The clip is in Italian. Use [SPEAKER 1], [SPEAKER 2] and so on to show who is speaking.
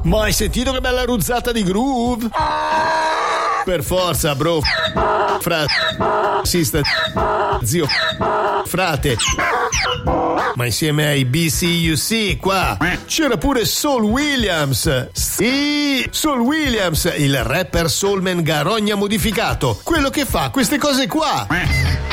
[SPEAKER 1] Ma hai sentito che bella ruzzata di groove? Per forza, bro. Sista, zio, frate. Ma insieme ai BCUC qua c'era pure Saul Williams. Sì, Saul Williams, il rapper soulman Garogna modificato, quello che fa queste cose qua.